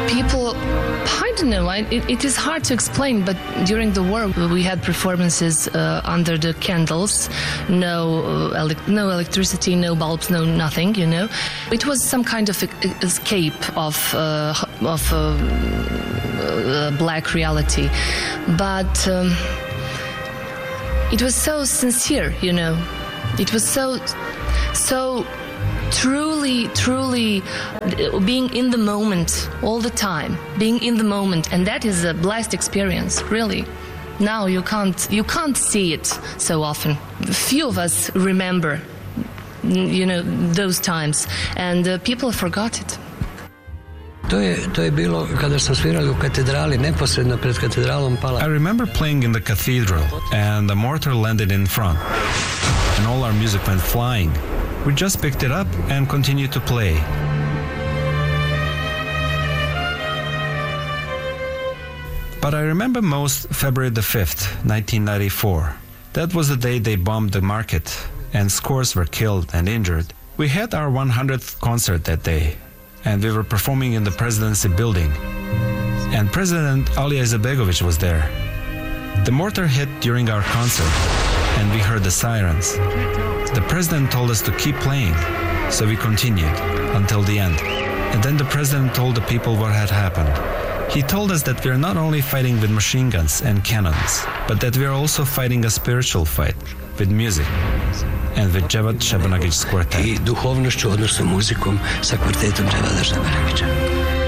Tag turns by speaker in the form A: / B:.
A: People, I don't know, it is hard to explain, but during the war we had performances under the candles, no electricity, no bulbs, no nothing, you know. It was some kind of escape of black reality, but it was so sincere, you know. It was so truly being in the moment all the time, being in the moment, and that is a blessed experience, really. Now you can't see it so often. Few of us remember, you know, those times, and people forgot it.
B: To je bilo kada smo svirali u katedrali, neposredno pred katedralom pala.
C: I remember playing in the cathedral, and the mortar landed in front, and all our music went flying. We just picked it up and continued to play. But I remember most February the 5th, 1994. That was the day they bombed the market, and scores were killed and injured. We had our 100th concert that day, and we were performing in the presidency building. And President Alija Izetbegović was there. The mortar hit during our concert, and we heard the sirens. The president told us to keep playing, so we continued until the end. And then the president told the people what had happened. He told us that we are not only fighting with machine guns and cannons, but that we are also fighting a spiritual fight with music and with Dževad Šebrnagić's quartet.
B: I duhovnošću, odnosno muzikom sa kvartetom Dževada Šebrnagića.